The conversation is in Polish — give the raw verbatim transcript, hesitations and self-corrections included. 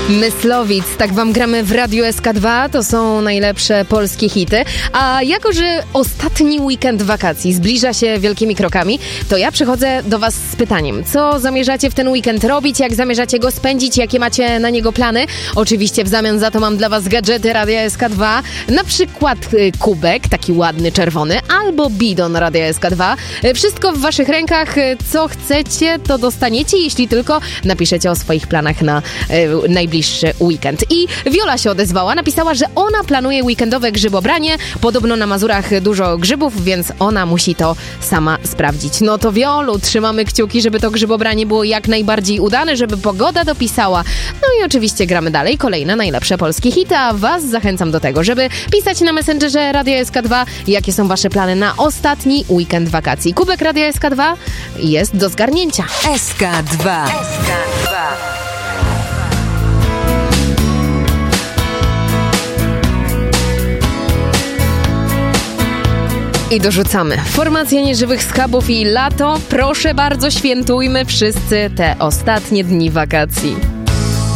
Myslowic, tak wam gramy w Radiu S K dwa, to są najlepsze polskie hity. A jako, że ostatni weekend wakacji zbliża się wielkimi krokami, to ja przychodzę do was z pytaniem, co zamierzacie w ten weekend robić, jak zamierzacie go spędzić, jakie macie na niego plany. Oczywiście w zamian za to mam dla was gadżety Radia S K dwa, na przykład y, kubek, taki ładny, czerwony, albo bidon Radia S K dwa. Y, wszystko w waszych rękach, y, co chcecie, to dostaniecie, jeśli tylko napiszecie o swoich planach na y, najbliższy weekend. I Wiola się odezwała, napisała, że ona planuje weekendowe grzybobranie. Podobno na Mazurach dużo grzybów, więc ona musi to sama sprawdzić. No to Wiolu, trzymamy kciuki, żeby to grzybobranie było jak najbardziej udane, żeby pogoda dopisała. No i oczywiście gramy dalej. Kolejne najlepsze polskie hity, a was zachęcam do tego, żeby pisać na Messengerze Radia S K dwa, jakie są wasze plany na ostatni weekend wakacji. Kubek Radia S K dwa jest do zgarnięcia. S K dwa. S K dwa. I dorzucamy formację nieżywych schabów i lato. Proszę bardzo, świętujmy wszyscy te ostatnie dni wakacji.